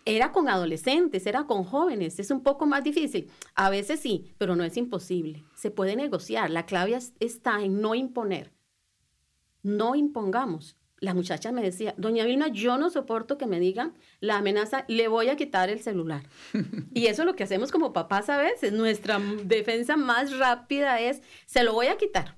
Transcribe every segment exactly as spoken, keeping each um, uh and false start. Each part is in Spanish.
Era con adolescentes, era con jóvenes, es un poco más difícil. A veces sí, pero no es imposible. Se puede negociar. La clave está en no imponer. No impongamos. La muchacha me decía, doña Vilma, yo no soporto que me digan la amenaza, le voy a quitar el celular. Y eso es lo que hacemos como papás a veces. Nuestra defensa más rápida es, se lo voy a quitar.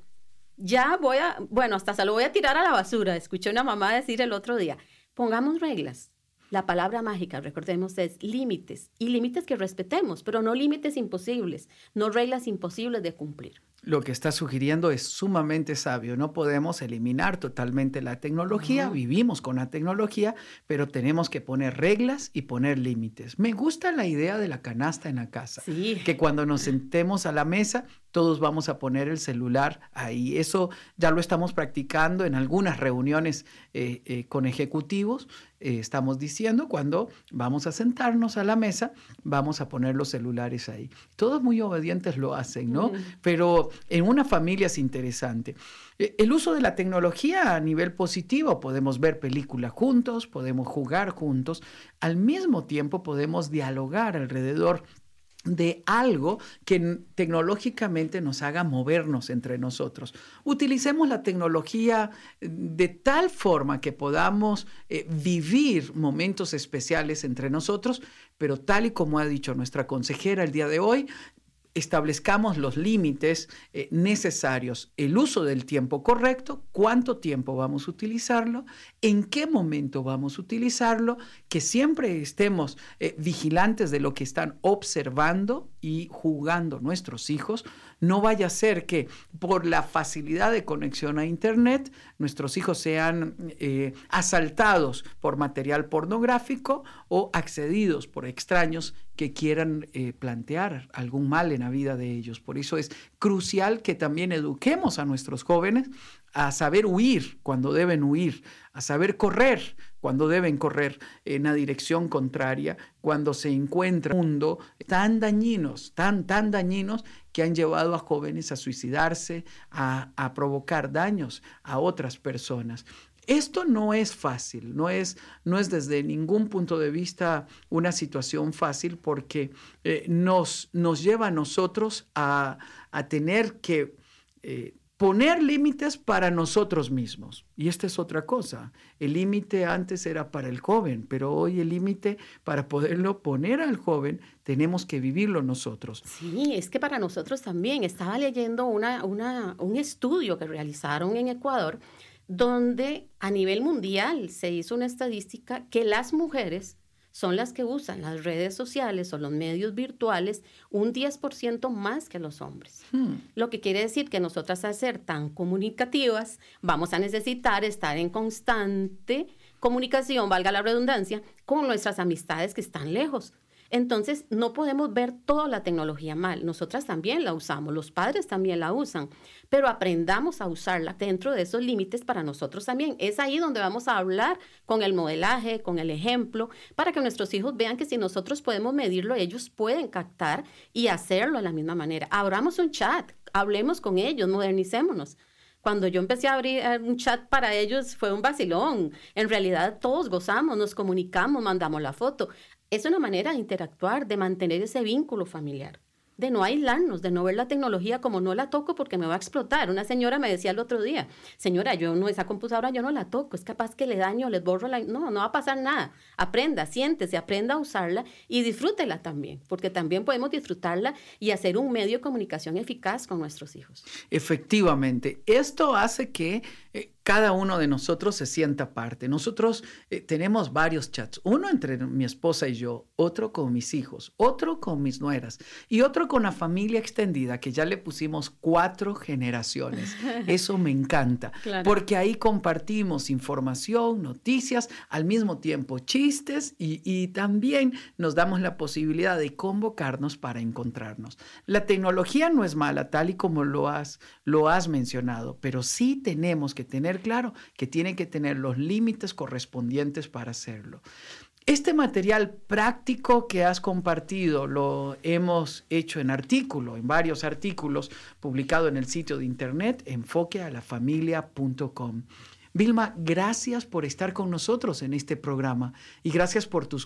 Ya voy a, bueno, hasta se lo voy a tirar a la basura. Escuché a una mamá decir el otro día, pongamos reglas. La palabra mágica, recordemos, es límites. Y límites que respetemos, pero no límites imposibles, no reglas imposibles de cumplir. Lo que está sugiriendo es sumamente sabio. No podemos eliminar totalmente la tecnología. No. Vivimos con la tecnología, pero tenemos que poner reglas y poner límites. Me gusta la idea de la canasta en la casa. Sí. Que cuando nos sentemos a la mesa, todos vamos a poner el celular ahí. Eso ya lo estamos practicando en algunas reuniones eh, eh, con ejecutivos. Eh, estamos diciendo cuando vamos a sentarnos a la mesa, vamos a poner los celulares ahí. Todos muy obedientes lo hacen, ¿no? Mm. Pero en una familia es interesante. El uso de la tecnología a nivel positivo, podemos ver películas juntos, podemos jugar juntos, al mismo tiempo podemos dialogar alrededor de algo que tecnológicamente nos haga movernos entre nosotros. Utilicemos la tecnología de tal forma que podamos eh, vivir momentos especiales entre nosotros, pero tal y como ha dicho nuestra consejera el día de hoy, establezcamos los límites eh, necesarios, el uso del tiempo correcto, cuánto tiempo vamos a utilizarlo, en qué momento vamos a utilizarlo, que siempre estemos eh, vigilantes de lo que están observando y jugando nuestros hijos. No vaya a ser que por la facilidad de conexión a Internet nuestros hijos sean eh, asaltados por material pornográfico o accedidos por extraños que quieran eh, plantear algún mal en la vida de ellos. Por eso es crucial que también eduquemos a nuestros jóvenes a saber huir cuando deben huir, a saber correr cuando deben correr en la dirección contraria, cuando se encuentra un mundo tan dañinos, tan, tan dañinos, que han llevado a jóvenes a suicidarse, a, a provocar daños a otras personas. Esto no es fácil, no es, no es desde ningún punto de vista una situación fácil, porque eh, nos, nos lleva a nosotros a, a tener que eh, poner límites para nosotros mismos. Y esta es otra cosa. El límite antes era para el joven, pero hoy el límite, para poderlo poner al joven, tenemos que vivirlo nosotros. Sí, es que para nosotros también. Estaba leyendo una, una, un estudio que realizaron en Ecuador, donde a nivel mundial se hizo una estadística que las mujeres son las que usan las redes sociales o los medios virtuales un diez por ciento más que los hombres. Hmm. Lo que quiere decir que nosotras, al ser tan comunicativas, vamos a necesitar estar en constante comunicación, valga la redundancia, con nuestras amistades que están lejos. Entonces, no podemos ver toda la tecnología mal. Nosotras también la usamos, los padres también la usan, pero aprendamos a usarla dentro de esos límites para nosotros también. Es ahí donde vamos a hablar con el modelaje, con el ejemplo, para que nuestros hijos vean que si nosotros podemos medirlo, ellos pueden captar y hacerlo de la misma manera. Abramos un chat, hablemos con ellos, modernicémonos. Cuando yo empecé a abrir un chat para ellos fue un vacilón. En realidad todos gozamos, nos comunicamos, mandamos la foto. Es una manera de interactuar, de mantener ese vínculo familiar, de no aislarnos, de no ver la tecnología como no la toco porque me va a explotar. Una señora me decía el otro día, señora, yo no, esa computadora yo no la toco, es capaz que le daño, les borro la... No, no va a pasar nada. Aprenda, siéntese, aprenda a usarla y disfrútela también, porque también podemos disfrutarla y hacer un medio de comunicación eficaz con nuestros hijos. Efectivamente, esto hace que eh, cada uno de nosotros se sienta parte. Nosotros eh, tenemos varios chats, uno entre mi esposa y yo, otro con mis hijos, otro con mis nueras y otro con la familia extendida, que ya le pusimos cuatro generaciones. Eso me encanta, claro, porque ahí compartimos información, noticias, al mismo tiempo chistes y, y también nos damos la posibilidad de convocarnos para encontrarnos. La tecnología no es mala, tal y como lo has, lo has mencionado, pero sí tenemos que tener claro que tiene que tener los límites correspondientes para hacerlo. Este material práctico que has compartido lo hemos hecho en artículo, en varios artículos publicados en el sitio de internet enfoque a la familia punto com. Vilma, gracias por estar con nosotros en este programa y gracias por tus